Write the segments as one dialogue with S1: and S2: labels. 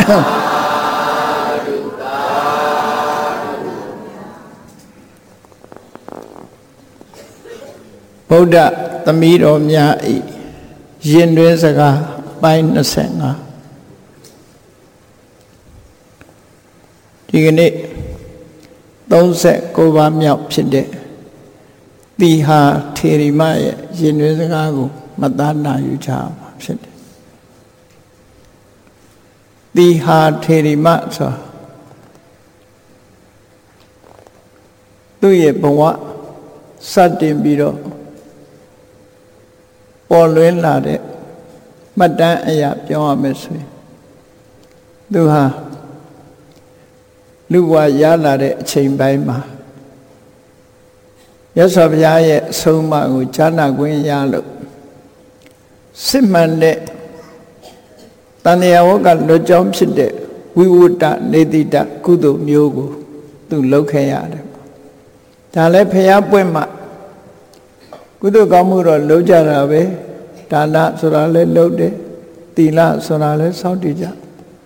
S1: ဗုဒ္ဓသမီးတော်များဤရင်တွင်စကားပိုင်း25ဒီကနေ့39ပါးမြောက်ဖြစ်တဲ့သီဟာထေရီမရဲ့ရင်တွင်စကားကိုမှတ်သားနာယူကြပါဖြစ်တယ်သီဟာထေရီမဆိုသူ့ရဲ့ဘဝစတင်ပြီးတော့ပေါ်လွင်လာတဲ့မှတ်တမ်းအရာပြောရမယ်ဆိုရင်သူဟာလူဘဝရလာတဲ့အချိန်ပိုင်းမှာမြတ်စွာဘုရားရဲ့အဆုံးအမကိုကြားနာခွင့်ရလို့စစ်မှန်တဲ့တဏှာဝကလွတ်ကြောင်းဖြစ်တဲ့ဝိဝတ္တနေတိတကုသိုလ်မျိုးကိုသူလုပ်ခဲ့ရတယ်ဒါလည်းဘုရားပွင့်မှကုသိုလ်ကောင်းမှုတော့လုပ်ကြတာပဲဒါနဆိုတာလည်းလုပ်တယ်သီလဆိုတာလည်းစောင့်တည်ကြ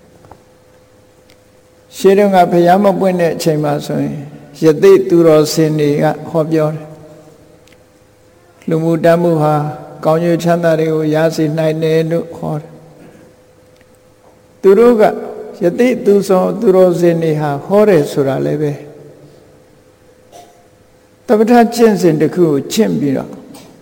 S1: ရှေးတုန်းကဘုရားမပွင့်တဲ့အချိန်မှာဆိုရင်ယသိသူတော်စင်တွေကဟောပြောတယ်လူမှုတတ်မှုဟာကောင်းကျိုးချမ်းသာတွေကိုရရှိနိုင်တယ်လို့ဟောတယ်သူတို့ကယသိသူတော်စင်တွေဟာဟောတယ်ဆိုတာလည်းပဲတပ္ပထကျင့်စဉ်တစ်ခုကိုကျင့်ပြီးတော့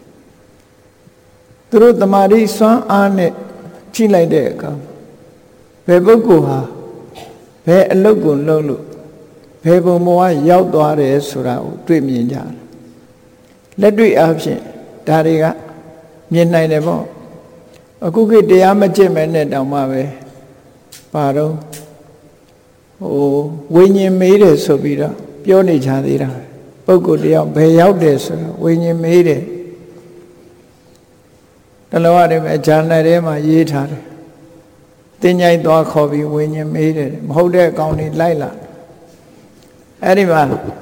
S1: သူတို့တမာတိစွမ်းအားနဲ့ကြည့်လိုက်တဲ့အခါဘယ်ပုဂ္ဂိုလ်ဟာဘယ်အလုပ်ကိုလုပ်လို့ဘယ်ပုံပေါ်ကရောက်သွားတယ်ဆိုတာကိုတွေ့မြင်ကြတယ်လက်တွေ့အားဖြင့်ဒါတွေကမြင်နိုင်တယ်ပေါ့အခုခေတ်တရားမကျင့်မဲ့နဲ့တောင်မှပဲပါတော့ဝိညာဉ်မေးတယ်ဆိုပြီးတော့ပြောနေကြသေးတာပုဂ္ဂိုလ်တယောက်ဘယ်ရောက်တယ်ဆိုတော့ဝိညာဉ်မေးတယ်တလောရတယ်ပဲဂျာနယ်ထဲမှာရေးထားတယ်တင်ញိုက်သွားခေါ်ပြီးဝိညာဉ်မေးတယ်မဟုတ်တဲ့အကောင်တွေလိုက်လာအဲ့ဒီမှာ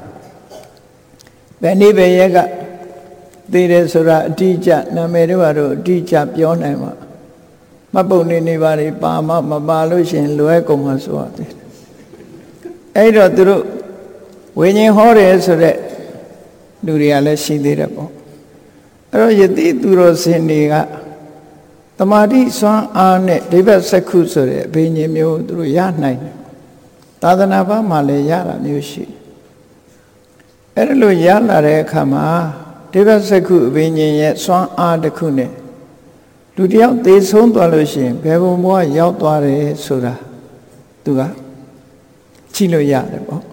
S1: ဘယ်နည်းပဲရက်ကသိတယ်ဆိုတာအတိအကျနာမည်တွေကတော့အတိအကျပြောနိုင်မှာမပုံနေပါလေပါမမပါလို့ရှင်လွဲကုန်မှာဆိုရတယ်အဲ့တော့သူတို့ဝိညာဉ်ဟောတယ်ဆိုတဲ့လူတွေကလည်းရှိသေးတယ်ပေါ့အဲ့တော့ယတိသူတော်စင်တွေကတမာတိစွမ်းအားနဲ့ဒိဗ္ဗစက္ခုဆိုတဲ့အဘိညာဉ်မျိုးသူတို့ရနိုင်တယ်သာသနာ့ဘာမှလည်းရတာမျိုးရှိအဲ့ဒါလို့ရလာတဲ့အခါမှာဒိဗ္ဗစက္ခုအဘိညာဉ်ရဲ့စွမ်းအားတစ်ခုနဲ့လူတယောက်သေဆုံးသွားလို့ရှိရင်ဘယ်ဘုံဘဝရောက်သွားတယ်ဆိုတာသူကကြည့်လို့ရတယ်ပေါ့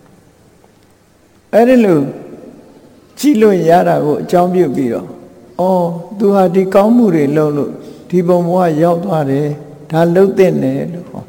S1: အဲ့ဒီလိုကြည့်လို့ရတာကိုအကြောင်းပြုပြီးတော့သူဟာဒီကောင်းမှုတွေလုပ်လို့ဒီဘုံဘဝရောက်သွားတယ်ဒါလှုပ်တဲ့နယ်လို့ဟော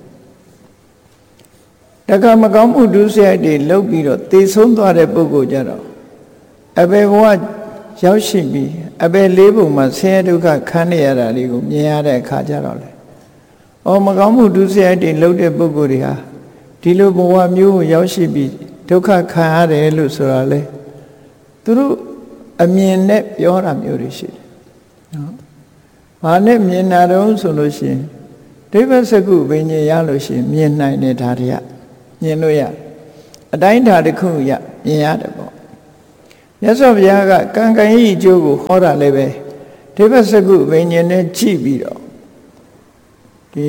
S1: တခါမကောင်းမှုဒုစရိုက်တွေလုပ်ပြီးတော့သေဆုံးသွားတဲ့ပုဂ္ဂိုလ်ကြတော့အဘယ်ဘဝရောက်ရှိပြီးအဘယ်လေးပုံမှာဆင်းရဲဒုက္ခခံနေရတာတွေကိုမြင်ရတဲ့အခါကျတော့လေမကောင်းမှုဒုစရိုက်တွေလုပ်တဲ့ပုဂ္ဂိုလ်တွေဟာဒီလိုဘဝမျိုးကိုရောက်ရှိပြီးဒုက္ခခံရတယ်လို့ဆိုတာလေသူတို့အမြင်နဲ့ပြောတာမျိုးတွေရှိတယ်နော်။ဘာနဲ့မြင်တာတုံးဆိုလို့ရှိရင်ဒိဗ္ဗစက္ခုဘိညာဉ်ရလို့ရှိရင်မြင်နိုင်တဲ့ဓာတ်တွေကမြင်လို့ရအတိုင်းဓာတ်တစ်ခုရမြင်ရတယ်ပေါ့။မြတ်စွာဘုရားကကံကံဤအကျိုးကိုဟောတာလည်းပဲဒိဗ္ဗစက္ခုဘိညာဉ်နဲ့ကြည့်ပြီးတော့ဒီ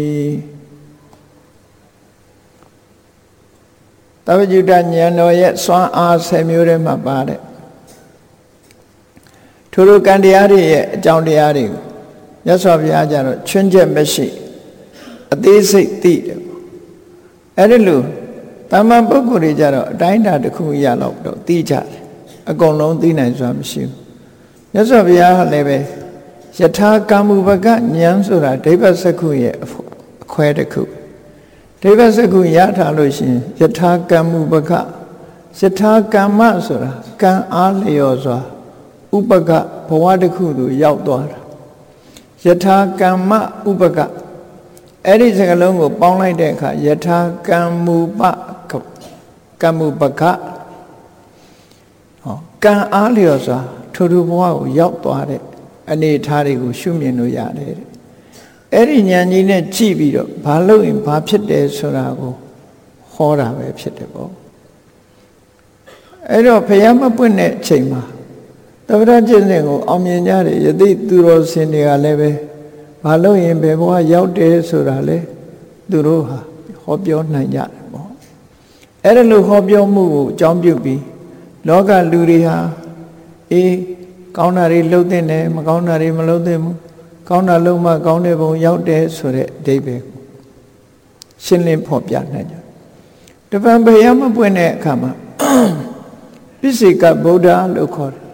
S1: သဗ္ဗညုတဉာဏ်တော်ရဲ့စွမ်းအား10မျိုးထဲမှာပါတယ်ထိုလိုကံတရားတွေရဲ့အကြောင်းတရားတွေကိုမြတ်စွာဘုရားကျတော့ချွင်းချက်မရှိအသေးစိတ်သိတယ်အဲ့ဒီလိုတာမန်ပုဂ္ဂိုလ်တွေကျတော့အတိုင်းအတာတစ်ခုရတော့သိကြတယ်အကုန်လုံးသိနိုင်စွာမရှိဘူးမြတ်စွာဘုရားကလည်းပဲယထာကမ္မုပကဉာဏ်ဆိုတာဒိဗ္ဗစက္ခုရဲ့အခွဲတစ်ခုဒိဗ္ဗစက္ခုရထားလို့ရှိရင်ယထာကမ္မုပကယထာကမ္မဆိုတာကံအားလျော်စွာဥပကဘဝတစ်ခုသို့ရောက်သွားတာယထာကမ္မဥပကအဲ့ဒီစကားလုံးကိုပေါင်းလိုက်တဲ့အခါယထာကမ္မုပကကံအားလျော်စွာထိုဘဝကိုရောက်သွားတဲ့အနေအထားတွေကိုရှုမြင်လို့ရတယ်အဲ့ဒီဉာဏ်ကြီးနဲ့ကြည့်ပြီးတော့ဘာလို့ရင်ဘာဖြစ်တယ်ဆိုတာကိုဟောတာပဲဖြစ်တယ်ပေါ့အဲ့တော့ဘုရားမပွင့်တဲ့အချိန်မှာသဗ္ဗရကျင့်စဉ်ကိုအောင်မြင်ကြတယ်ယသိသူတော်စင်တွေကလည်းပဲဘာလို့ရင်ဘယ်ဘဝရောက်တယ်ဆိုတာလေသူတို့ဟာဟောပြောနိုင်ကြတယ်ပေါ့အဲ့ဒါလို့ဟောပြောမှုကိုအကြောင်းပြုပြီးလောကလူတွေဟာအေးကောင်းတာတွေလှုပ်တဲ့တယ်မကောင်းတာတွေမလှုပ်တဲ့ဘူးကောင်းတာလုံးမှကောင်းတဲ့ဘုံရောက်တယ်ဆိုတဲ့အဓိပ္ပာယ်ရှင်းလင်းဖော်ပြနိုင်ကြတပံဘုရားမပွင့်တဲ့အခါမှာပိစိကဗုဒ္ဓလို့ခေါ်တယ်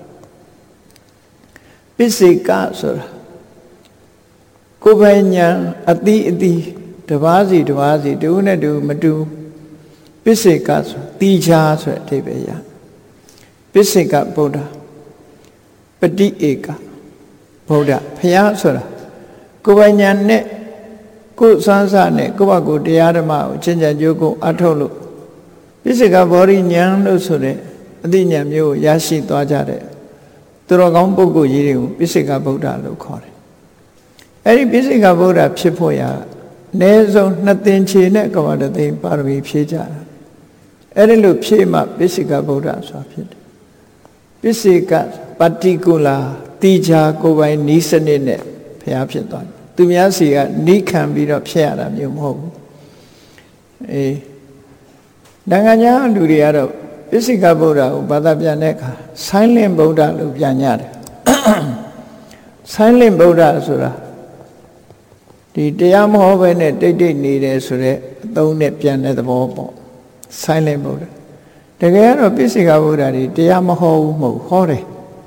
S1: ပိစိကဆိုတာကိုယ်ပိုင်ဉာဏ်အတိအတိတပါးစီတပါးစီတူနဲ့တူမတူပိစိကဆိုတိချာဆိုတဲ့အဓိပ္ပာယ်ရပိစိကဗုဒ္ဓပတိဧကဗုဒ္ဓဘုရားဆိုတာကိုယ်ပိုင်ဉာဏ်နဲ့ကိုယ်စွမ်းစားနဲ့ကိုယ့်ဘာကိုတရားဓမ္မကိုချင်းချင်ကြိုးကိုအထုတ်လို့ပိစိကဗောဓိဉာဏ်လို့ဆိုတဲ့အသိဉာဏ်မျိုးကိုရရှိသွားကြတဲ့သူတော်ကောင်းပုဂ္ဂိုလ်ကြီးတွေကိုပိစိကဗုဒ္ဓလို့ခေါ်တယ်အဲ့ဒီပိစိကဗုဒ္ဓဖြစ်ဖို့ရအနည်းဆုံး2သင်္ချေနဲ့ကဝတ္တသိန်းပါရမီဖြည့်ကြတာအဲ့ဒီလိုဖြည့်မှပိစိကဗုဒ္ဓဆိုတာဖြစ်တယ်ပိစိကပတိကုလာတိချာကိုယ်ပိုင်နီးစနစ်နဲ့ဘုရားဖြစ်သွားတယ်သူများစီကနီးခံပြီးတော့ဖြစ်ရတာမျိုးမဟုတ်ဘူးနိုင်ငံခြားလူတွေကတော့ပိစိကဗုဒ္ဓကိုဘာသာပြန်တဲ့အခါ silent ဗုဒ္ဓလို့ပြန်ကြတယ် silent ဗုဒ္ဓဆိုတာဒီတရားမဟောဘဲနဲ့တိတ်တိတ်နေတယ်ဆိုတဲ့အသုံးနဲ့ပြန်တဲ့သဘောပေါ့ silent ဗုဒ္ဓတကယ်ကတော့ပိစိကဗုဒ္ဓတွေတရားမဟောဘူးမဟုတ်ဟောတယ်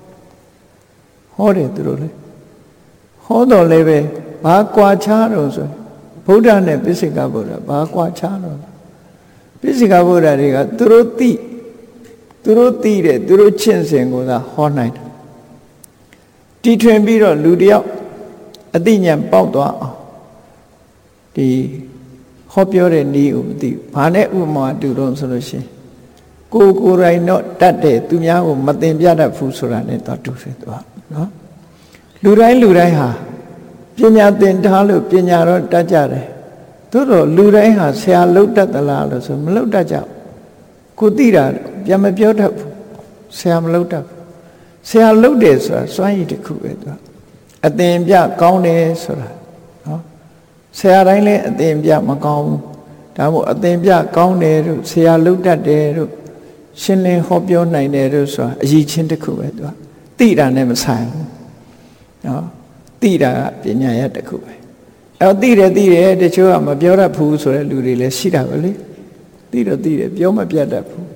S1: သူတို့လေဟောတော်လည်းပဲဘာကွာခြားတော့ဆိုဗုဒ္ဓနဲ့ပိစိကဗုဒ္ဓဘာကွာခြားတော့ပိစိကဗုဒ္ဓတွေကသူတို့သိတဲ့သူတို့ချင့်စဉ်ကိုသာဟောနိုင်တယ်တီထွင်ပြီးတော့လူတယောက်အသိဉာဏ်ပေါက်သွားအောင်ဒီဟောပြောတဲ့နည်းကိုမသိဘူးဘာနဲ့ဥပမာတူတော့ဆိုလို့ရှိရင်ကိုယ်တိုင်တော့တတ်တယ်သူများကိုမသင်ပြတတ်ဘူးဆိုတာနဲ့တော့တူတယ်သူကနော်လူတိုင်းဟာပညာသင်ထားလို့ပညာတော့တတ်ကြတယ်သို့တော့လူတိုင်းဟာဆရာလုပ်တတ်သလားလို့ဆိုမလုပ်တတ်ကြဘူးကိုသိတာပြန်မပြောတတ်ဘူးဆရာမလုပ်တတ်ဘူးဆရာလုပ်တယ်ဆိုတာစွမ်းရည်တစ်ခုပဲသူကအသင်ပြကောင်းတယ်ဆိုတာနော်ဆရာတိုင်းလည်းအသင်ပြမကောင်းဘူးဒါမို့အသင်ပြကောင်းတယ်လို့ဆရာလုပ်တတ်တယ်လို့ရှင်းလင်းဟောပြောနိုင်တယ်လို့ဆိုတာအရေးချင်းတစ်ခုပဲသူကသိတာနဲ့မဆိုင်ဘူးနော်သိတာကပညာရတစ်ခုပဲအဲ့သိတယ်တချို့ကမပြောတတ်ဘူးဆိုတဲ့လူတွေလည်းရှိတာပဲလေသိတယ်ပြောမပြတ်တတ်ဘူး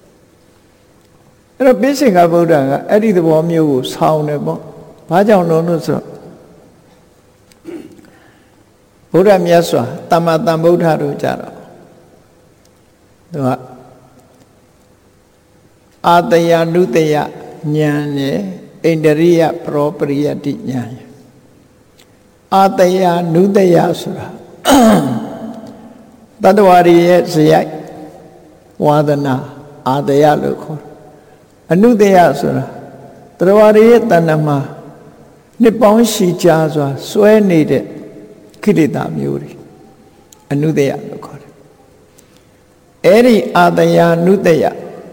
S1: အဲ့တော့ပိစိကဗုဒ္ဓကအဲ့ဒီသဘောမျိုးကိုဆောင်းတယ်ပေါ့ဘာကြောင့်လို့ဆိုတော့ဗုဒ္ဓမြတ်စွာတမ္မာတန်ဗုဒ္ဓတို့ကြတော့သူကအာတယနုတယဉာဏ်နဲ့ဣန္ဒရိယပရောပရိယတိဉာဏ်အာတယနုတယဆိုတာတတ္တဝါတွေရဲ့ဇယိုက်ဝါဒနာအာတယလို့ခေါ်တယ်အနုတယဆိုတာတတ္တဝါတွေရဲ့တဏ္ဍမှာနှစ်ပေါင်းရှည်ကြာစွာစွဲနေတဲ့ခိလေသာမျိုးတွေအနုတယလို့ခေါ်တယ်အဲ့ဒီအာတယနုတယ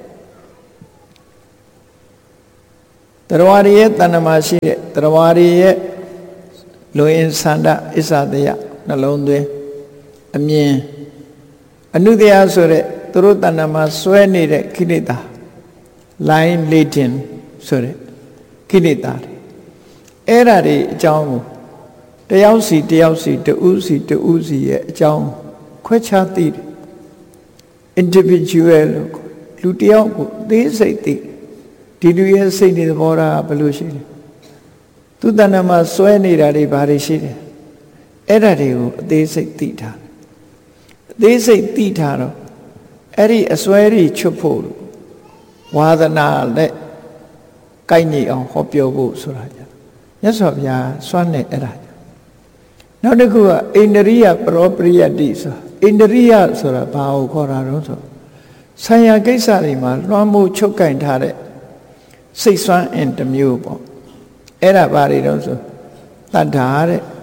S1: တတ္တဝါတွေရဲ့တဏ္ဍမှာရှိတဲ့တတ္တဝါတွေရဲ့လူရင်းဆန္ဒအစ္ဆဒယနှလုံးသွင်းအမြင်အနုတယဆိုတဲ့သူတို့တဏ္ဍမှာစွဲနေတဲ့ခိလေသာline laden ဆိုတဲ့ကိလေသာတွေအဲ့ဓာတွေအကြောင်းကိုတယောက်စီတူးစီရဲ့အကြောင်းခွဲခြားသိတယ် individual လို့လူတယောက်ကိုသိစိတ်သိဒီလူရဲ့စိတ်တွေသဘောထားဘယ်လိုရှိလဲသူတဏ္ဍမှာစွဲနေတာတွေဘာတွေရှိတယ်အဲ့ဓာတွေကိုအသေးစိတ်သိထားအသေးစိတ်သိထားတော့အဲ့ဒီအစွဲတွေချွတ်ဖို့ဝါဒနာနဲ့ကိုက်ညီအောင်ဟောပြောဖို့ဆိုတာကြမြတ်စွာဘုရားစွမ်းနေအဲ့ဒါနောက်တစ်ခုကဣန္ဒရိယပရောပရိယတိဆိုဣန္ဒရိယဆိုတာဘာကိုခေါ်တာတော့ဆိုဆံရကိစ္စတွေမှာလွှမ်းမိုးချုပ်ကင်ထားတဲ့စိတ်စွမ်းအင်တစ်မျိုးပေါ့အဲ့ဒါဘာတွေတော့ဆိုတတ္ထာတဲ့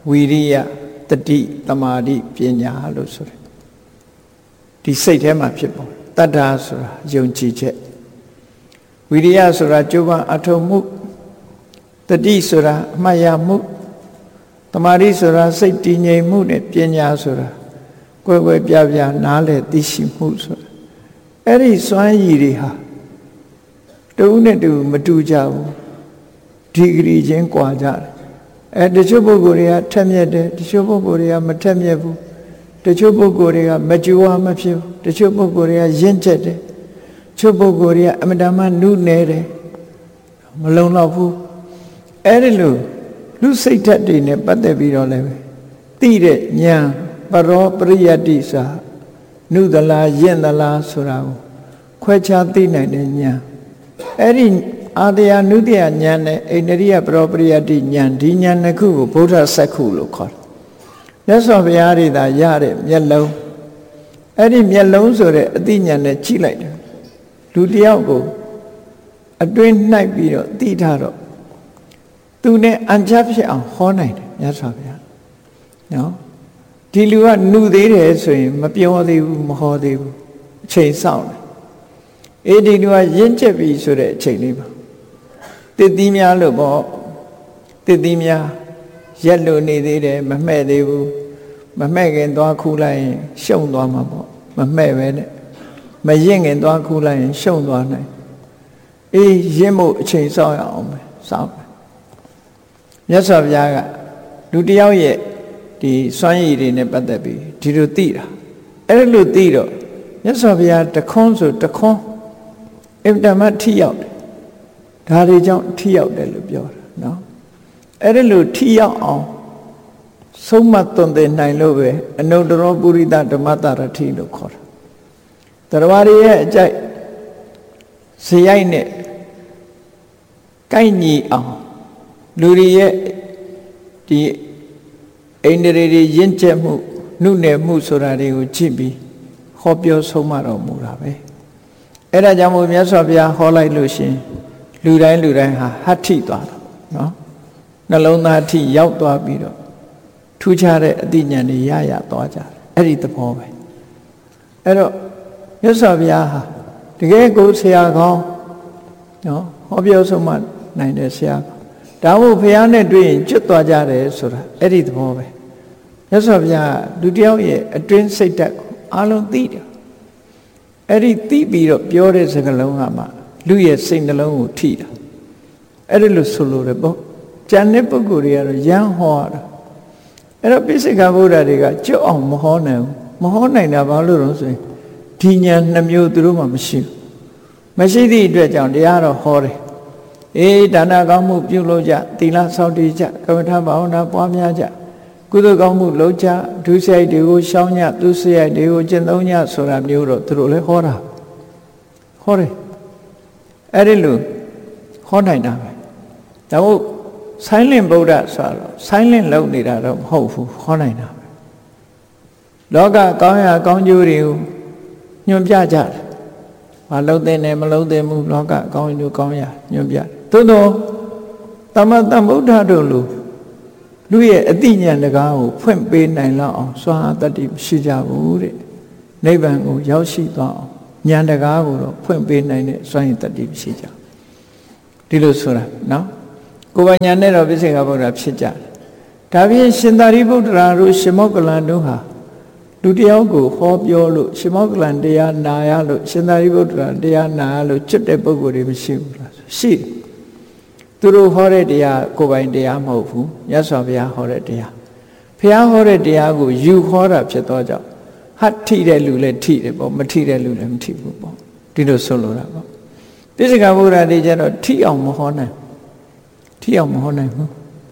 S1: ဝီရိယတတိသမာဓိပညာလို့ဆိုတယ်ဒီစိတ်ထဲမှာဖြစ်ပေါ်တတ္ထာဆိုတာယုံကြည်ချက်ဝိရိယဆိုတာကြိုးပမ်းအထောက်မှုတတိဆိုတာအမှတ်ရမှုသမာဓိဆိုတာစိတ်တည်ငြိမ်မှုနဲ့ပညာဆိုတာကွယ်ကွယ်ပြားပြားနားလည်သိရှိမှုဆိုတာအဲ့ဒီစွမ်းရည်တွေဟာတူနဲ့တူမတူကြဘူးဒီဂရီချင်းကွာကြတယ်တချို့ပုဂ္ဂိုလ်တွေကထက်မြက်တယ်တချို့ပုဂ္ဂိုလ်တွေကမထက်မြက်ဘူးတချို့ပုဂ္ဂိုလ်တွေကမကြွားမဖြစ်ဘူးတချို့ပုဂ္ဂိုလ်တွေကရင့်ကျက်တယ်တချို့ပုဂ္ဂိုလ်တွေကအမတမနုနယ်တယ်မလုံလောက်ဘူးအဲ့ဒီလိုလူစိတ်ဓာတ်တွေနဲ့ပတ်သက်ပြီးတော့လည်းသိတဲ့ဉာဏ်ပရောပရိယတ္တိစာနုသလားယင့်သလားဆိုတာကိုခွဲခြားသိနိုင်တဲ့ဉာဏ်အဲ့ဒီအာတယနုတ္တယဉာဏ်နဲ့အိန္ဒြိယပရောပရိယတ္တိဉာဏ်ဒီဉာဏ်နှစ်ခုကိုဗုဒ္ဓစက္ခုလို့ခေါ်တယ်မြတ်စွာဘုရားတွေသာရတဲ့မျက်လုံးအဲ့ဒီမျက်လုံးဆိုတဲ့အသိဉာဏ်နဲ့ကြည့်လိုက်တယ်လူတယောက်ကိုအတွင်းနှိုက်ပြီးတော့သိထားတော့သူနဲ့အံချဖြစ်အောင်ဟောနိုင်တယ်မြတ်စွာဘုရားနော်ဒီလူကနှုသေးတယ်ဆိုရင်မပြောသေးဘူးမဟောသေးဘူးအချိန်စောင့်တယ်ဒီလူကရင့်ကျက်ပြီဆိုတဲ့အချိန်လေးပါတစ်သီးများလို့ပေါ့တစ်သီးများရက်လို့နေသေးတယ်မမှဲ့သေးဘူးမမှဲ့ခင်သွားခူးလိုက်ရင်ရှုံသွားမှာပေါ့မမှဲ့ပဲနဲ့မရင့်ခင်သွားခူးလိုက်ရင်ရှုံသွားနိုင်ရင့်ဖို့အချိန်စောင့်ရအောင်ပဲစောင့်မြတ်စွာဘုရားကလူတယောက်ရဲ့ဒီစွမ်းရည်တွေနဲ့ပတ်သက်ပြီးဒီလိုသိတာအဲ့လိုသိတော့မြတ်စွာဘုရားတခွန်းဆိုတခွန်းအင်တမထိရောက်တယ်ဒါတွေကြောင့်ထိရောက်တယ်လို့ပြောတာနော်အဲ့ဒီလိုထိရောက်အောင်ဆုံးမသွန်သင်နိုင်လို့ပဲအနုတ္တရောပုရိသဓမ္မတရထိလို့ခေါ်တာတရားတွေရဲ့အကြိုက်ဇယိုက်နဲ့ကိုက်ညီအောင်လူတွေရဲ့ဒီအိန္ဒြေတွေရင့်ကျက်မှုနှုနယ်မှုဆိုတာတွေကိုကြည့်ပြီးဟောပြောဆုံးမတော်မူတာပဲအဲ့ဒါကြောင့်မို့မြတ်စွာဘုရားဟောလိုက်လို့ရှင်လူတိုင်းဟာဟဋ္ဌိသွားတာနော်နှလုံးသားအထိရောက်သွားပြီးတော့ထူးခြားတဲ့အသိဉာဏ်တွေရသွားကြတယ်အဲ့ဒီသဘောပဲအဲ့တော့မြတ်စွာဘုရားဟာတကယ်ကိုဆရာကောင်းနော်ဟောပြောဆုံးမနိုင်တဲ့ဆရာဒါမို့ဘုရားနဲ့တွေ့ရင်ကျွတ်သွားကြတယ်ဆိုတာအဲ့ဒီသဘောပဲမြတ်စွာဘုရားလူတယောက်ရဲ့အတွင်းစိတ်ဓာတ်ကိုအားလုံးသိတယ်အဲ့ဒီသိပြီးတော့ပြောတဲ့စကားလုံးကမှလူရဲ့စိတ်နှလုံးကိုထိတာအဲ့ဒီလိုဆိုလို့ရပေါ့ကျန်တဲ့ပုဂ္ဂိုလ်တွေကတော့ရမ်းဟောတာအဲ့တော့ပိစိကဗုဒ္ဓတွေကကျွတ်အောင်မဟောနိုင်ဘူးမဟောနိုင်တာဘာလို့လဲဆိုရင်ဒီဉာဏ်နှမျိုးသူတို့မှမရှိဘူးမရှိသည့်အတွက်ကြောင့်တရားတော်ဟောတယ်ဒါနကောင်းမှုပြုလုပ်ကြသီလစောင့်တည်ကြကမ္မထာဘာဝနာပွားများကြကုသိုလ်ကောင်းမှုလုပ်ကြဒုစရိုက်တွေကိုရှောင်ကြသူစရိုက်တွေကိုကျင့်သုံးကြဆိုတာမျိုးတော့သူတို့လည်းဟောတာဟောတယ်အဲ့ဒီလိုဟောနိုင်တာပဲဒါမို့ဆိုင်းလင့်ဗုဒ္ဓဆိုတော့ဆိုင်းလင့်လုပ်နေတာတော့မဟုတ်ဘူးဟောနိုင်တာပဲလောကကောင်းရာကောင်းကျိုးတွေကိုညွှန်ပြကြတယ်မလုံးတဲ့နဲ့မလုံးတဲ့မှုလောကကောင်းကျိုးကောင်းရာညွှန်ပြသို့တော့သမတဗုဒ္ဓတို့လူရဲ့အသိဉာဏ်တကားကိုဖွင့်ပေးနိုင်လောက်အောင်စွမ်းအားတတ္တိမရှိကြဘူးတဲ့နိဗ္ဗာန်ကိုရောက်ရှိသွားအောင်ဉာဏ်တကားကိုတော့ဖွင့်ပေးနိုင်တဲ့စွမ်းရည်တတ္တိမရှိကြဒီလိုဆိုတာနော်ကိုယ်ပိုင်ဉာဏ်နဲ့တော့ပိစိကဗုဒ္ဓဖြစ်ကြတယ်ဒါပြင်ရှင်သာရိပုတ္တရာတို့ရှင်မောက္ကလန်တို့ဟာလူတယောက်ကိုဟောပြောလို့ရှင်မောက္ကလန်တရားနာရလို့ရှင်သာရိပုတ္တရာတရားနာရလို့ကျွတ်တဲ့ပုဂ္ဂိုလ်တွေမရှိဘူးလားရှိတယ်သူတို့ဟောတဲ့တရားကိုယ်ပိုင်တရားမဟုတ်ဘူးမြတ်စွာဘုရားဟောတဲ့တရားဘုရားဟောတဲ့တရားကိုယူဟောတာဖြစ်သောကြောင့်ဟတ်ထိတဲ့လူလည်းထိတယ်ပေါ့မထိတဲ့လူလည်းမထိဘူးပေါ့ဒီလိုဆိုလိုတာပေါ့ပိစိကဗုဒ္ဓတွေကျတော့ထိအောင်မဟောနိုင်ဘူး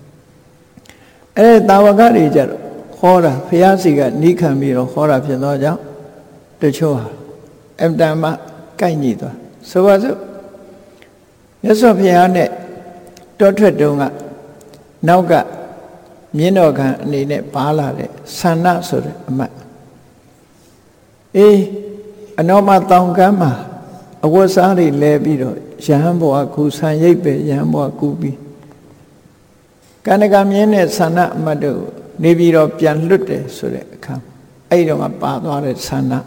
S1: တာဝကတွေကျတော့ဟောတာဘုရားစီကနိခံပြီးတော့ဟောတာဖြစ်သောကြောင့်တချို့ဟာအမ္တမကိုက်ညီသွားဆိုပါစို့မြတ်စွာဘုရားနဲ့တောထွက်တုန်းကနောက်ကမြင်းတော်ခံအနေနဲ့ပါလာတဲ့ဆန္ဒဆိုတဲ့အမတ်အနောမတောင်ကမ်းမှာအဝတ်စားတွေလဲပြီးတော့ရဟန်းဘဝကူဆံရိပ်ပဲရဟန်းဘဝကူပြီးကန္နကမြင်းနဲ့ဆန္ဒအမတ်တို့နေပြီးတော့ပြန်လွတ်တယ်ဆိုတဲ့အခါအဲ့တော့ကပါသွားတဲ့ဆန္ဒ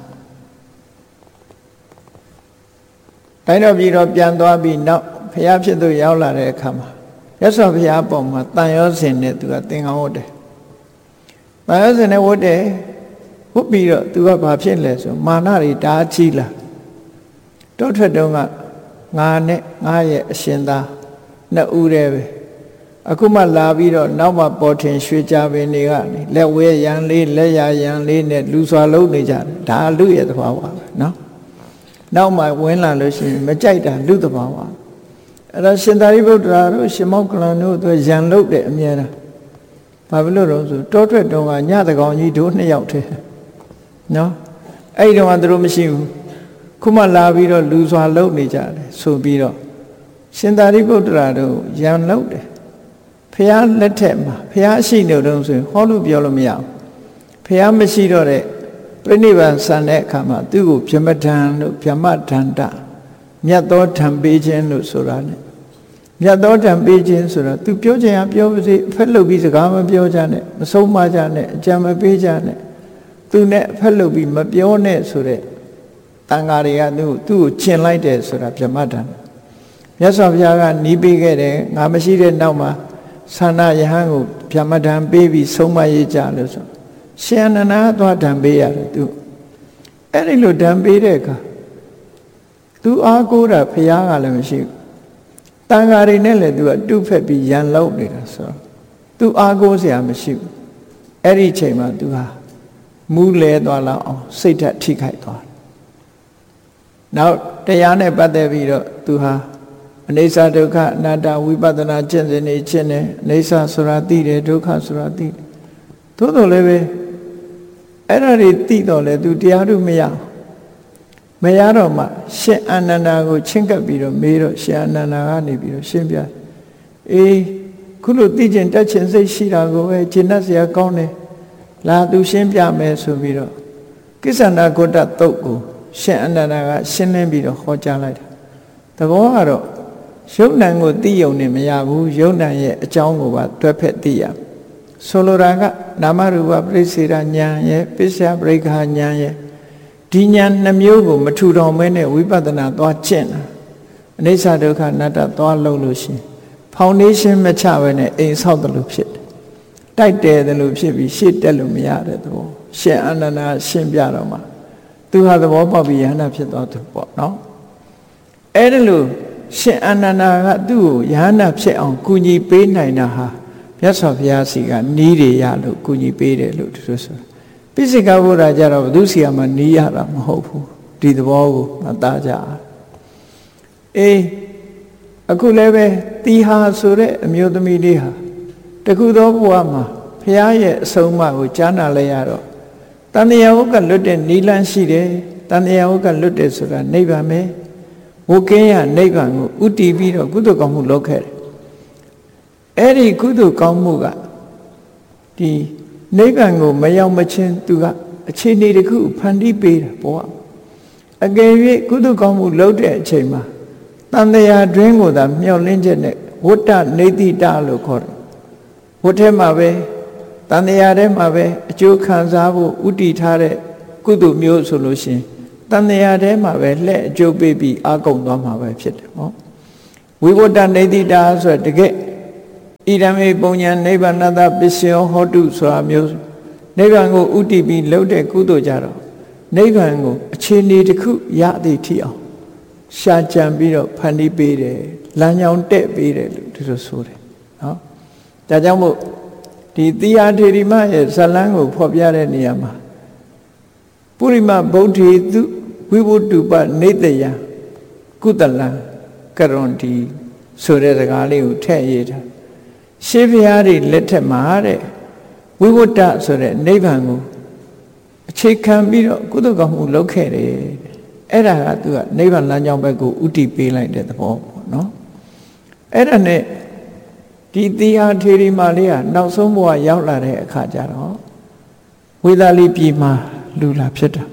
S1: တိုင်းတော်ပြည်တော့ပြန်သွားပြီးနောက်ဘုရားဖြစ်သူရောက်လာတဲ့အခါမှာရသော်ဘုရားပေါ်မှာတန်ရောစင်နဲ့သူကသင်္ကန်းဝတ်တယ်တန်ရောစင်နဲ့ဝတ်တယ်ဝတ်ပြီးတော့သူကဘာဖြစ်လဲဆိုမာနတွေတားကြီးလာတောထွက်တုန်းကငါနဲ့ငါရဲ့အရှင်သားနှစ်ဦးတည်းပဲအခုမှလာပြီးတော့နောက်မှပေါ်ထင်ရွှေကြပင်တွေကနေလက်ဝဲရန်လေးလက်ရရန်လေးနဲ့လူစွာလုံးနေကြတယ်ဒါလူရဲ့သဘာဝပဲနော်နောက်မှဝင်လာလို့ရှိရင်မကြိုက်တာလူသဘာဝအဲ့တော့ရှင်သာရိပုတ္တရာတို့ရှင်မောက္ကလန်တို့သူရန်လုတ်တယ်အမြဲတမ်းဘာဖြစ်လို့တော့ဆိုတောထွက်တုန်းကညတကောင်ကြီးတို့နှစ်ယောက်တည်းနော်အဲ့ဒီတော့ကသူတို့မရှိဘူးခုမှလာပြီးတော့လူစွာလုံးနေကြတယ်ဆိုပြီးတော့ရှင်သာရိပုတ္တရာတို့ရန်လုတ်တယ်ဖះလက်ထက်မှာဖះရှိနေတော့ဆိုရင်ဟောလို့ပြောလို့မရဘူးဖះမရှိတော့တဲ့ပြိဋိဘံဆန်တဲ့အခါမှာသူ့ကိုဗြဟ္မထံလို့ဗြဟ္မထန္တမြတ်သောထံပေးခြင်းလို့ဆိုတာ ਨੇ မြတ်သောထံပေးခြင်းဆိုတာသူပြောချင်အောင်ပြောပါစေအဖက်လုပ်ပြီးစကားမပြောကြနဲ့မဆုံးမကြနဲ့အကြံမပေးကြနဲ့သူနဲ့အဖက်လုပ်ပြီးမပြောနဲ့ဆိုတဲ့တန်ဃာတွေကသူ့ကိုကျင်လိုက်တယ်ဆိုတာဗြဟ္မထံမြတ်စွာဘုရားကနီးပေးခဲ့တယ်ငါမရှိတဲ့နောက်မှာဆန္ဒယဟန်ကိုဗြဟ္မထံပေးပြီးဆုံးမရေးကြလို့ဆိုရှင်အနန္ဒာသွားဓံပေးရတယ်သူအဲ့ဒီလိုဓံပေးတဲ့အခါသူအားကိုးတာဘုရားကလည်းမရှိဘူးတန်ဃာတွေနဲ့လည်းသူကတုဖက်ပြီးရန်လောက်နေတာဆိုတော့သူအားကိုးစရာမရှိဘူးအဲ့ဒီချိန်မှာသူဟာမူးလဲသွားလောက်အောင်စိတ်ဓာတ်ထိခိုက်သွားတယ်နောက်တရားနဲ့ပတ်သက်ပြီးတော့သူဟာအနိစ္စဒုက္ခအနတ္တဝိပဿနာကျင့်စဉ်နေခြင်းနဲ့အနိစ္စဆိုတာသိတယ်ဒုက္ခဆိုတာသိတယ်သို့တော်လည်းပဲအဲ့ဒါတွေသိတော့လေသူတရားထုမရတော့မှရှင်အာနန္ဒာကိုချင်းကပ်ပြီးတော့မေးတော့ရှင်အာနန္ဒာကနေပြီးတော့ရှင်းပြအေးခုလိုသိကျင်တတ်ခြင်းစိတ်ရှိတာကိုပဲရှင်းတတ်စရာကောင်းတယ်လာသူရှင်းပြမယ်ဆိုပြီးတော့ကိစ္ဆန္ဒဂုတ္တသုတ်ကိုရှင်အာနန္ဒာကရှင်းလင်းပြီးတော့ဟောကြားလိုက်တာသဘောကတော့ယုံ nant ကိုသိယုံနေမရဘူးယုံ nant ရဲ့အကြောင်းကိုပါတွဲဖက်သိရဆိုလိုတာကနာမရူပပရိစ္ဆေဒဉာဏ်ရဲ့ပစ္စယပရိက္ခဉာဏ်ရဲ့ဒီဉာဏ်နှမျိုးကိုမထူထောင်မဲနဲ့ဝိပဿနာသွားကျင့်တာအနိစ္စဒုက္ခအနတ္တသွားလုံးလို့ရှိရင်ဖောင်ဒေးရှင်းမချဘဲနဲ့အိမ်ဆောက်တယ်လို့ဖြစ်တယ်တိုက်တယ်တယ်လို့ဖြစ်ပြီးရှေ့တက်လို့မရတဲ့သဘောရှင်အာနန္ဒာရှင်းပြတော့မှသူဟာသဘောပေါက်ပြီးယဟန္တာဖြစ်သွားသူပေါ့နော်အဲ့ဒါလို့ရှင်အာနန္ဒာကသူ့ကိုယဟန္တာဖြစ်အောင်ကူညီပေးနိုင်တာဟာမြတ်စွာဘုရားစီကနီးတွေရလို့ကူညီပေးတယ်လို့သူတို့ဆိုပိစိကဗုဒ္ဓကြတော့ဘုသူစီကမှနီးရတာမဟုတ်ဘူးဒီသဘောကိုမသားကြအေးအခုလည်းပဲတီဟာဆိုတဲ့အမျိုးသမီးလေးဟာတခုသောဘဝမှာဘုရားရဲ့အဆုံးအမကိုကြားနာလဲရတော့တန်တရားဝုကလွတ်တဲ့နိလန်းရှိတယ်တန်တရားဝုကလွတ်တယ်ဆိုတာနိဗ္ဗာန်ပဲဝုကင်းရနိဗ္ဗာန်ကိုဥတည်ပြီးတော့ကုသိုလ်ကောင်းမှုလုပ်ခဲ့တယ်အဲ့ဒီကုသိုလ်ကောင်းမှုကဒီနိဗ္ဗာန်ကိုမရောက်မချင်းသူကအခြေအနေတစ်ခုဖန်တီးပေးတာပေါ့အကယ်၍ကုသိုလ်ကောင်းမှုလုပ်တဲ့အချိန်မှာတန်တရားတွင်းကိုသာမျှော်လင့်ချက်နဲ့ဝတ္တနေတိတလို့ခေါ်တယ်ဝတ်ထဲမှာပဲတန်တရားထဲမှာပဲအကျိုးခံစားဖို့ဥတည်ထားတဲ့ကုသိုလ်မျိုးဆိုလို့ရှိရင်တန်တရားထဲမှာပဲလက်အကျိုးပေးပြီးအာကုန်သွားမှာပဲဖြစ်တယ်ပေါ့ဝိဝတ္တနေတိတဆိုတဲ့တကယ်ဣဒံမေပုံညာနိဗ္ဗာန်တပစ္စယောဟောတုဆိုတာမျိုးနိဗ္ဗာန်ကိုဥတည်ပြီးလှုပ်တဲ့ကုသိုလ်ကြတော့နိဗ္ဗာန်ကိုအခြေအနေတစ်ခုရသည်ထိအောင်ရှာကြံပြီးတော့ဖန်တီးပေးတယ်လမ်းကြောင်းတက်ပေးတယ်လို့သူတို့ဆိုတယ်နော်ဒါကြောင့်မို့ဒီသီယာထေရီမရဲ့ဇလန်းကိုဖော်ပြတဲ့နေရာမှာပုရိမဗုဒ္ဓေသူဝိဝတ္တုပနေတယကုတလံကရွန်တီဆိုတဲ့စကားလေးကိုထည့်ရေးထားရှေးဘုရားတွေလက်ထက်မှာတဲ့ဝိဝတ္တဆိုတဲ့နိဗ္ဗာန်ကိုအခြေခံပြီးတော့ကုသကောင်းမှုလုပ်ခဲ့တယ်အဲ့ဒါကသူကနိဗ္ဗာန်လမ်းကြောင်းဘက်ကိုဥတည်ပေးလိုက်တဲ့သဘောပေါ့နော်အဲ့ဒါနဲ့ဒီသီဟာထေရီမာလေးကနောက်ဆုံးဘဝရောက်လာတဲ့အခါကျတော့ဝေသာလိပြည်မှာလူလာဖြစ်တာ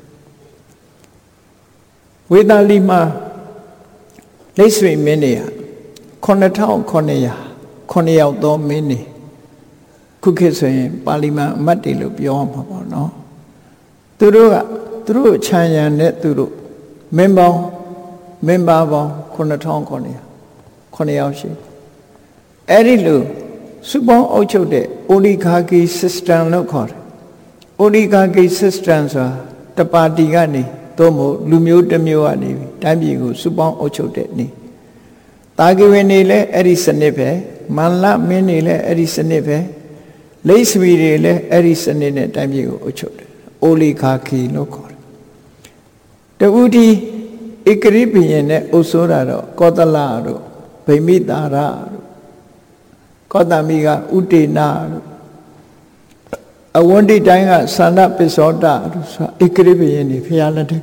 S1: ဝေသာလိမှာလိတ်ဆွေမင်းတွေက 9,900 9 ယောက်သောမင်းတွေခုခေတ်ဆိုရင်ပါလီမန်အမတ်တွေလို့ပြောရမှာပေါ့နော်သူတို့ခြံရံတဲ့သူတို့မင်းဘာပေါင်း9,900ယောက်ရှိအဲ့ဒီလိုစုပေါင်းအုပ်ချုပ်တဲ့ oligarchy system လို့ခေါ်တယ် oligarchy system ဆိုတာတပါတီကနေသို့မဟုတ်လူမျိုးတစ်မျိုးကနေတိုင်းပြည်ကိုစုပေါင်းအုပ်ချုပ်တဲ့နေ့တာဂီဝင်တွေလည်းအဲ့ဒီစနစ်ပဲမန္လမင်းတွေလည်းအဲ့ဒီစနစ်ပဲလိပ်ဆွေတွေလည်းအဲ့ဒီစနစ်နဲ့တိုင်းပြည်ကိုအုပ်ချုပ်တယ် oligarchy လို့ခေါ်တယ်တူဒီဧကရိဘုရင်နဲ့အုပ်စိုးတာတော့ကောသလတို့ဗိမိတာရတို့ကောသမိကဥတေနတို့အဝန္တိတိုင်းကသန္ဒပစ္စောတတို့ဆိုဧကရိဘုရင်တွေဖျားလက်ထက်က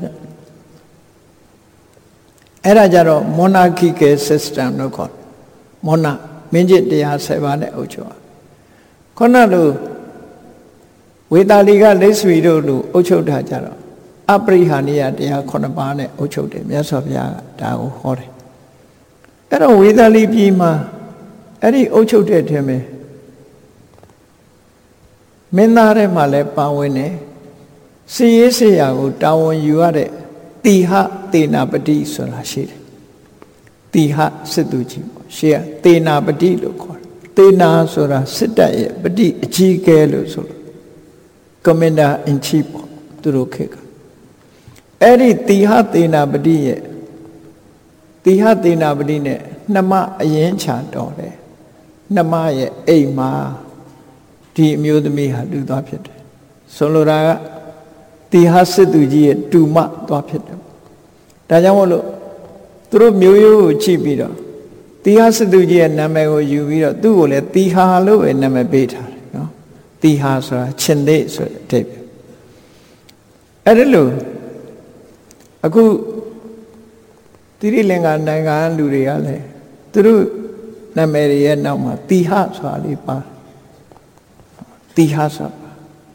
S1: အဲ့ဒါကြတော့ monarchical system လို့ခေါ်တယ်မင်းကြီးတရား7ပါးနဲ့အုပ်ချုပ်ခုနလိုဝေတာလီကလိပ်ဆွေတို့လိုအုပ်ချုပ်တာကြတော့အပရိဟာနိယတရား9ပါးနဲ့အုပ်ချုပ်တယ်မြတ်စွာဘုရားကဒါကိုဟောတယ်အဲ့တော့ဝေတာလီပြည်မှာအဲ့ဒီအုပ်ချုပ်တဲ့ထဲမှာမင်းသားတွေမှာလည်းပါဝင်တယ်စီရေးစရာကိုတာဝန်ယူရတဲ့တိဟသေနာပတိဆိုတာရှိတယ်တိဟစစ်သူကြီးပေါ့ရှေ့ကသေနာပတိလို့ခေါ်တယ်သေနာဆိုတာစစ်တပ်ရဲ့ပတိအကြီးအကဲလို့ဆိုလို့ Commander in Chief ပေါ့သူတို့ခေတ်ကအဲ့ဒီတိဟသေနာပတိရဲ့နဲ့နှမအရင်ချတော်တယ်နှမရဲ့အိမ်မှာဒီအမျိုးသမီးဟာလူသွားဖြစ်တယ်ဆိုလိုတာကတိဟစစ်သူကြီးရဲ့တူမသွားဖြစ်တယ်ဒါကြောင့်မို့လို့သူတို့မျိုးရိုးကိုကြည့်ပြီးတော့တိဟစစ်သူကြီးရဲ့နာမည်ကိုယူပြီးတော့သူ့ကိုလည်းတိဟာလို့ပဲနာမည်ပေးထားတယ်နော်တိဟာဆိုတာရှင်သေးဆိုတဲ့အဓိပ္ပာယ်အဲ့ဒါလို့အခုတိရိလင်္ကာနိုင်ငံလူတွေကလည်းသူတို့နာမည်ရဲ့နောက်မှာတိဟဆိုတာလေးပါတိဟဆိုတာ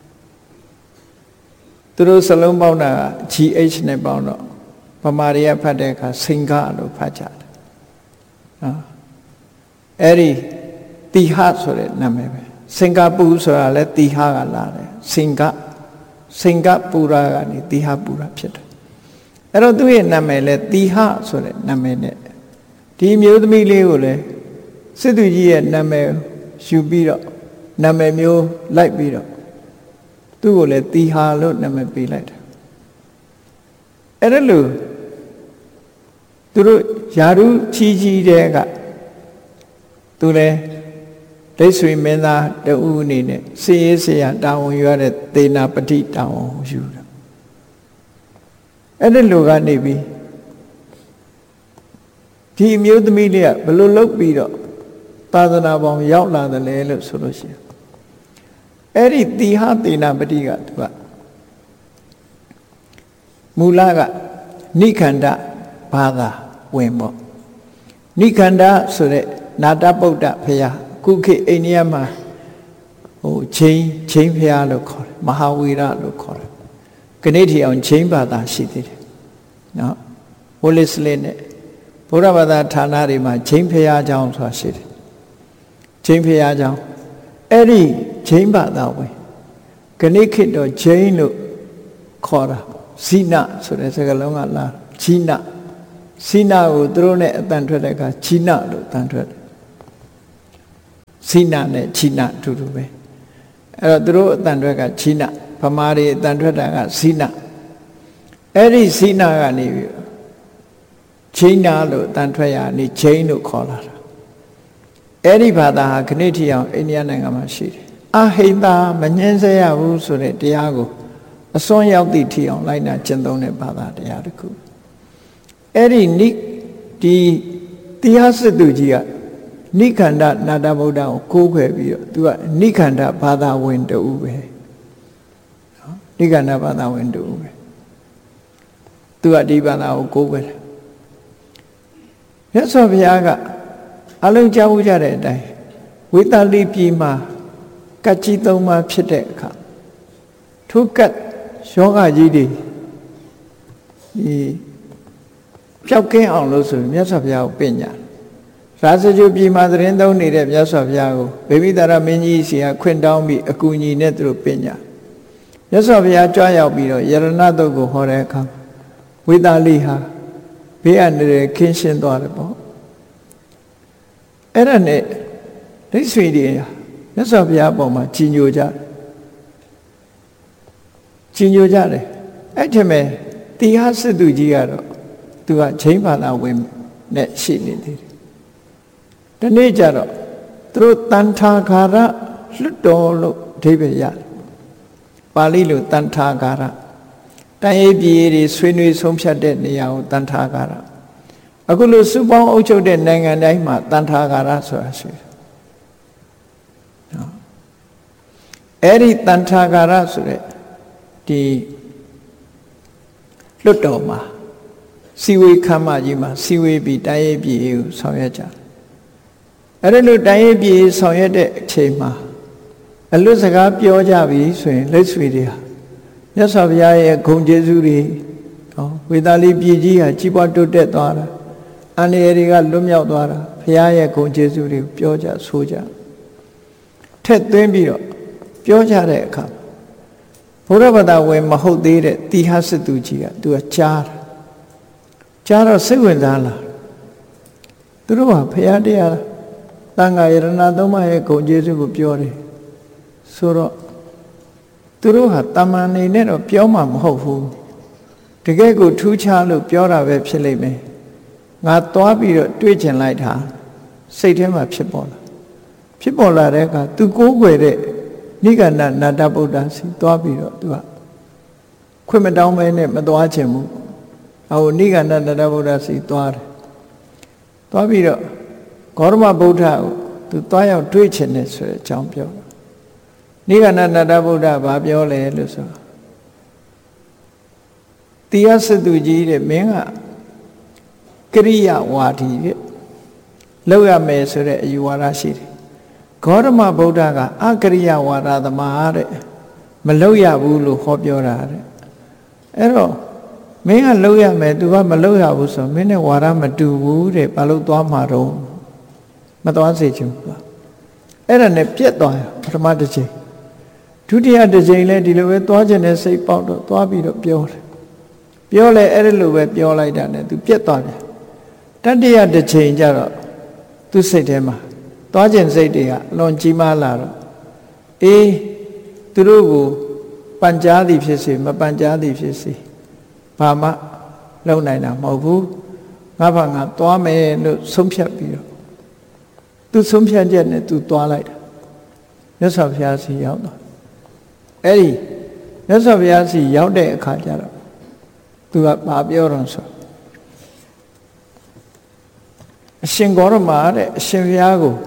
S1: သူတို့စလုံးပေါင်းတာ GH နဲ့ပေါင်းတော့ဗမာတွေကဖတ်တဲ့အခါစင်္ဂလို့ဖတ်ကြတယ်နော်အဲ့ဒီတိဟဆိုတဲ့နာမည်ပဲစင်္ကာပူဆိုတာလည်းတိဟကလာတယ်စင်္ဂပူရာကနေတိဟပူရာဖြစ်တယ်အဲ့တော့သူ့ရဲ့နာမည်လဲတိဟဆိုတဲ့နာမည်နဲ့ဒီမျိုးသမီးလေးကိုလည်းစစ်သူကြီးရဲ့နာမည်ယူပြီးတော့နာမည်မျိုးလိုက်ပြီးတော့သူ့ကိုလည်းတိဟာလို့နာမည်ပေးလိုက်တယ်အဲ့ဒါလို့သူတို့ယာရုကြီးတဲ့ကသူလည်းဒိတ်ဆွေမင်းသားတူအနေနဲ့စေရေးစရာတာဝန်ယူရတဲ့သေနာပတိတာဝန်ယူတယ်အဲ့ဒီလိုကနေပြီးဒီအမျိုးသမီးလေးကဘယ်လိုလုပ်ပြီးတော့သာသနာပေါင်းရောက်လာတယ်လဲလို့ဆိုလို့ရှိရင်အဲ့ဒီတိဟသေနာပတိကသူကမူလကနိခန္ဓဘာသာဝင်ပေါ့နိခန္ဓဆိုတဲ့နာတဗုဒ္ဓဘုရားခုခေတ်အိန္ဒိယမှာချင်းဘုရားလို့ခေါ်တယ်မဟာဝီရလို့ခေါ်တယ်ခဏထီအောင်ချင်းဘာသာရှိသေးတယ်နော်ဝိလစ်လေးနဲ့ဘုရားဘာသာဌာနတွေမှာချင်းဘုရားကျောင်းဆိုတာရှိတယ်ချင်းဘုရားကျောင်းအဲ့ဒီချင်းဘာသာဝင်ခဏခေတ်တော့ချင်းလို့ခေါ်တာဇိနဆိုတဲ့စကားလုံးကလာဇိနကိုသူတို့နဲ့အတန်ထွက်တဲ့အခါဇိနလို့အတန်ထွက်တယ်ဇိနနဲ့ဇိနအတူတူပဲအဲ့တော့သူတို့အတန်ထွက်ကဇိနဗမာတွေအတန်ထွက်တာကဇိနအဲ့ဒီဇိနကနေပြီးချင်းနာလို့အတန်ထွက်ရနေချင်းလို့ခေါ်လာတာအဲ့ဒီဘာသာဟာခဏထီအောင်အိန္ဒိယနိုင်ငံမှာရှိတယ်အဟိတမငြင်းဆဲရဘူးဆိုတဲ့တရားကိုအစွန်းရောက်သည့်ထီအောင်လိုက်နာကျင့်သုံးတဲ့ဘာသာတရားတစ်ခုအဲ့ဒီဒီတရားစစ်သူကြီးကနိခန္ဓနာတဗုဒ္ဓကိုကိုးခွဲပြီးတော့သူကနိခန္ဓဘာသာဝင်တူပဲနော်နိခန္ဓဘာသာဝင်တူပဲသူကဒီဘာသာကိုကိုးခွဲတယ်မြတ်စွာဘုရားကအလုံးကြားကြတဲ့အတိုင်းဝေတာလိပြည်မှာကတ်ကြီးသုံးပါးဖြစ်တဲ့အခါထိုကတ်ယောဂကြီးတွေဒီပျောက်ကင်းအောင်လို့ဆိုမြတ်စွာဘုရားကိုပညာရာဇဂုပြည်မှာသတင်းသုံးနေတဲ့မြတ်စွာဘုရားကိုဗေမိတာရမင်းကြီးစီကခွင့်တောင်းပြီးအကူအညီနဲ့သူတို့ပညာမြတ်စွာဘုရားကြွရောက်ပြီးတော့ယရဏတုတ်ကိုဟောတဲ့အခါဝိသာလိဟာဘေးအန္တရာယ်ခင်းရှင်းသွားတယ်ပေါ့အဲ့ဒါနဲ့ဒိဋ္ဌိတွေမြတ်စွာဘုရားအပေါ်မှာကြီးညိုကြတယ်အဲ့ထက်မဲ့တိဟစစ်သူကြီးကတော့သူကချိန်ဘာသာဝင်နဲ့ရှိနေသေးတယ်ဒီနေ့ကျတော့သူတို့တန်ထာဂါရလွတ်တော်လို့အဓိပ္ပာယ်ရတယ်ပါဠိလိုတန်ထာဂါရတိုင်းရေးပြည်တွေဆွေးနွေးဆုံးဖြတ်တဲ့နေရာကိုတန်ထာဂါရအခုလိုစုပေါင်းအုပ်ချုပ်တဲ့နိုင်ငံတိုင်းမှာတန်ထာဂါရဆိုတာရှိတယ်နော်အဲ့ဒီတန်ထာဂါရဆိုတဲ့ဒီလွတ်တော်မှာစီဝေခမ်းမကြီးမှာစီဝေပြီးတိုင်းရေးပြည်ကိုဆောင်ရွက်ကြတယ်အဲ့ဒါလို့တိုင်းရေးပြည်ဆောင်ရွက်တဲ့အချိန်မှာအလွတ်စကားပြောကြပြီဆိုရင်လက်ဆွေတွေဟာမြတ်စွာဘုရားရဲ့ဂုဏ်ကျေးဇူးတွေဝေသာလိပြည်ကြီးဟာကြီးပွားတိုးတက်သွားတာအန္တရာယ်တွေကလွတ်မြောက်သွားတာဘုရားရဲ့ဂုဏ်ကျေးဇူးတွေကိုပြောကြဆိုကြထက်သွင်းပြီးတော့ပြောကြတဲ့အခါဘုရားဘာသာဝင်မဟုတ်သေးတဲ့တိဟစစ်သူကြီးကသူကကြားတော့စိတ်ဝင်စားလာသူတို့ဟာဘုရားတရားတန်ခါယရဏသုံးပါးရဲ့ဂုဏ်ကျေးဇူးကိုပြောတယ်ဆိုတော့သူတို့ဟာတမန်နေနဲ့တော့ပြောမှာမဟုတ်ဘူးတကယ်ကိုထူးခြားလို့ပြောတာပဲဖြစ်လိမ့်မယ်ငါသွားပြီးတော့တွေးချင်လိုက်တာစိတ်ထဲမှာဖြစ်ပေါ်လာတဲ့အခါသူကိုးကွယ်တဲ့နိဂန္ဓနာတဗုဒ္ဓစီသွားပြီးတော့သူကခွင့်မတောင်းမဲနဲ့မသွားချင်ဘူးဟိုနိဂန္ဓနာတဗုဒ္ဓစီသွားတယ်သွားပြီးတော့ဂေါရမဗုဒ္ဓကိုသူသွားရောက်တွေ့ချင်တယ်ဆိုတဲ့အကြောင်းပြောတာနိဂန္ဓနာတဗုဒ္ဓဘာပြောလဲလို့ဆိုတိယစတုကြီးတဲ့မင်းကကရိယဝါဒီတဲ့လောက်ရမယ်ဆိုတဲ့အယူဝါဒရှိတယ်ဂေါရမဗုဒ္ဓကအကရိယဝါဒသမားတဲ့မလောက်ရဘူးလို့ဟောပြောတာတဲ့အဲ့တော့မင်းကလောက်ရမယ်သူကမလောက်ရဘူးဆိုမင်းနဲ့ဝါဒမတူဘူးတဲ့ဘာလို့သွားမှာတော့မသွားစေချင်ဘူးအဲ့ဒါနဲ့ပြက်သွားရပထမတစ်ချိန်ဒုတိယတစ်ချိန်လဲဒီလိုပဲသွားခြင်းနဲ့စိတ်ပေါက်တော့သွားပြီးတော့ပြောလဲအဲ့ဒီလိုပဲပြောလိုက်တာနဲ့သူပြက်သွားတယ်တတိယတစ်ချိန်ကျတော့သူစိတ်ထဲမှာသွားခြင်းစိတ်တွေကအလွန်ကြီးမားလာတော့အေးသူတို့ကိုပန်ကြားသည်ဖြစ်စေမပန်ကြားသည်ဖြစ်စေဘာမှလုံနိုင်တာမဟုတ်ဘူးငါဘာငါသွားမယ်လို့ဆုံးဖြတ်ပြီးတော့သူဆုံးဖြတ်ချက်နဲ့သူသွားလိုက်တာမြတ်စွာဘုရားစီရောက်တော့အဲ့ဒီမြတ်စွာဘုရားစီရောက်တဲ့အခါကျတော့သူကဘာပြောတော့ဆိုအရှင်ဂေါရမတဲ့အရှင်ဘုရားကို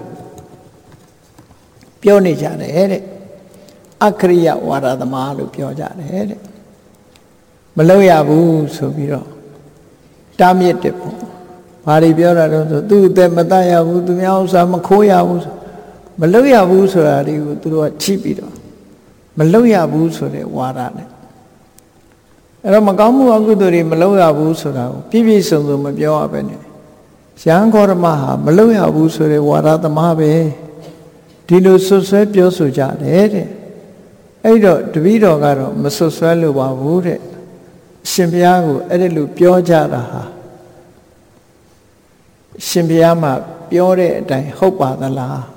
S1: ပြောနေကြတယ်တဲ့အခရိယဝါဒသမားလို့ပြောကြတယ်တဲ့မလုပ်ရဘူးဆိုပြီးတော့တားမြစ်တယ်ပေါ့ဘာတွေပြောတာတော့ဆိုသူ့အသက်မတတ်ရဘူးသူများဥစ္စာမခိုးရဘူးမလုပ်ရဘူးဆိုတာတွေကိုသူတို့ကချိပြီးတော့မလုပ်ရဘူးဆိုတဲ့ဝါဒနဲ့အဲ့တော့မကောင်းမှုအကုသိုလ်တွေမလုပ်ရဘူးဆိုတာကိုပြည့်ပြည့်စုံစုံမပြောရပဲနဲ့ရဟန်းဂေါရမဟာမလုပ်ရဘူးဆိုတဲ့ဝါဒသမားပဲဒီလိုဆွဆွဲပြောဆိုကြတယ်တဲ့အဲ့တော့တပည့်တော်ကတော့မဆွဆွဲလို့ပါဘူးတဲ့အရှင်ဘုရားကိုအဲ့ဒီလိုပြောကြတာဟာရှင်ဘုရားမှာပြောတဲ့အတိုင်းဟုတ်ပါသလား